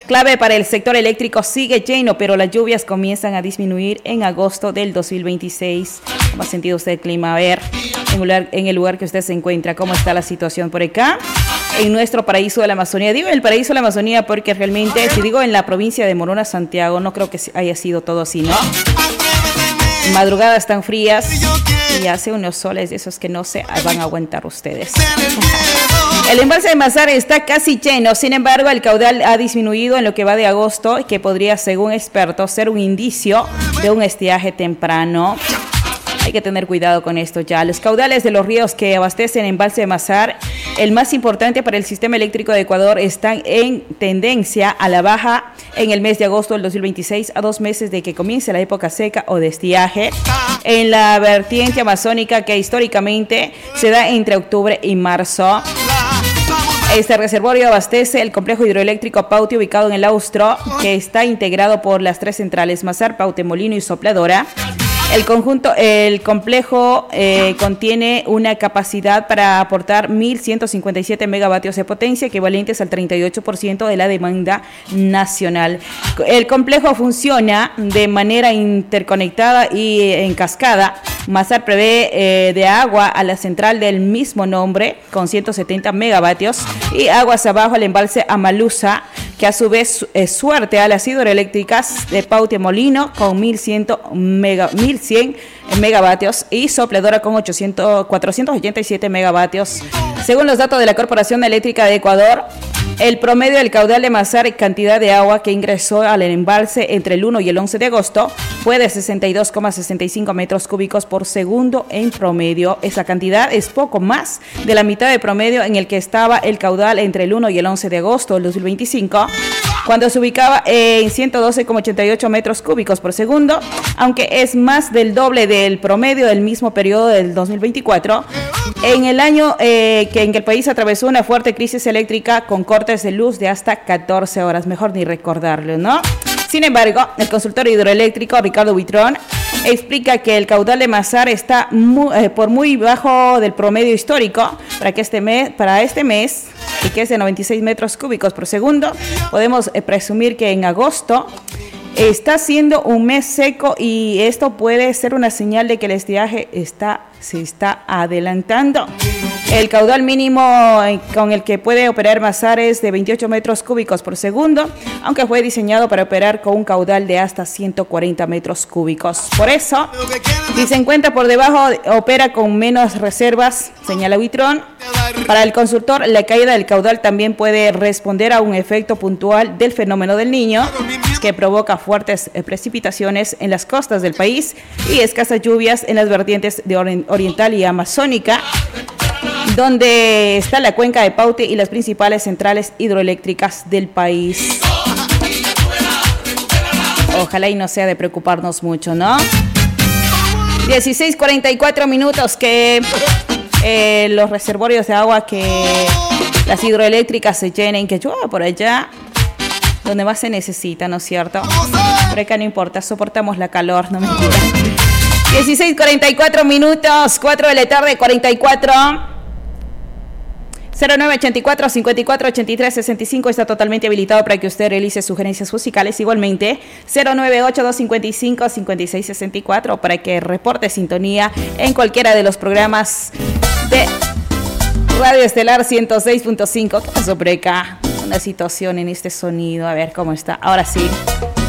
clave para el sector eléctrico sigue lleno, pero las lluvias comienzan a disminuir en agosto del 2026. ¿Cómo ha sentido usted el clima? A ver, en el lugar que usted se encuentra, ¿cómo está la situación por acá? En nuestro paraíso de la Amazonía. Digo el paraíso de la Amazonía porque realmente, si digo en la provincia de Morona, Santiago, no creo que haya sido todo así, ¿no? Madrugadas tan frías y hace unos soles de esos que no se van a aguantar ustedes. El embalse de Mazar está casi lleno, sin embargo el caudal ha disminuido en lo que va de agosto, que podría, según expertos, ser un indicio de un estiaje temprano. Hay que tener cuidado con esto ya. Los caudales de los ríos que abastecen embalse de Mazar, el más importante para el sistema eléctrico de Ecuador, están en tendencia a la baja en el mes de agosto del 2026, a 2 meses de que comience la época seca o de estiaje en la vertiente amazónica que históricamente se da entre octubre y marzo. Este reservorio abastece el complejo hidroeléctrico Paute, ubicado en el Austro, que está integrado por las 3 centrales Mazar, Paute, Molino y Sopladora. El complejo contiene una capacidad para aportar 1.157 megavatios de potencia, equivalentes al 38% de la demanda nacional. El complejo funciona de manera interconectada y en cascada. Mazar prevé de agua a la central del mismo nombre, con 170 megavatios, y aguas abajo al embalse Amalusa, que a su vez suerte a las hidroeléctricas de Paute Molino con 1.100 megavatios y Sopladora con 487 megavatios. Según los datos de la Corporación Eléctrica de Ecuador, el promedio del caudal de Mazar y cantidad de agua que ingresó al embalse entre el 1 y el 11 de agosto fue de 62,65 metros cúbicos por segundo en promedio. Esa cantidad es poco más de la mitad de promedio en el que estaba el caudal entre el 1 y el 11 de agosto del 2025, cuando se ubicaba en 112,88 metros cúbicos por segundo, aunque es más del doble del promedio del mismo periodo del 2024, en el año en que el país atravesó una fuerte crisis eléctrica con cortes de luz de hasta 14 horas, mejor ni recordarlo, ¿no? Sin embargo, el consultor hidroeléctrico Ricardo Buitrón explica que el caudal de Mazar está por muy bajo del promedio histórico para este mes, y que es de 96 metros cúbicos por segundo. Podemos presumir que en agosto está siendo un mes seco y esto puede ser una señal de que el estiaje se está adelantando. El caudal mínimo con el que puede operar Mazar es de 28 metros cúbicos por segundo, aunque fue diseñado para operar con un caudal de hasta 140 metros cúbicos. Por eso, si se encuentra por debajo, opera con menos reservas, señala Buitrón. Para el consultor, la caída del caudal también puede responder a un efecto puntual del fenómeno del Niño, que provoca fuertes precipitaciones en las costas del país y escasas lluvias en las vertientes de oriental y amazónica, donde está la cuenca de Paute y las principales centrales hidroeléctricas del país. Ojalá y no sea de preocuparnos mucho, ¿no? 16:44 minutos, que los reservorios de agua, que las hidroeléctricas se llenen, que llueva por allá donde más se necesita, ¿no es cierto? Por acá no importa, soportamos la calor, no me mentira. 16:44 minutos, 4 de la tarde, 44. 0984 54 83 65 está totalmente habilitado para que usted realice sugerencias musicales. Igualmente 098 255 56 64 para que reporte sintonía en cualquiera de los programas de Radio Estelar 106.5. ¿Qué pasó por acá? Una situación en este sonido, a ver cómo está. Ahora sí.